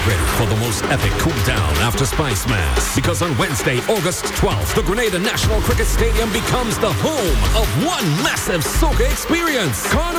ready for the most epic cool down after Spice Mass. Because on Wednesday, August 12th, the Grenada National Cricket Stadium becomes the home of one massive soca experience. Carnival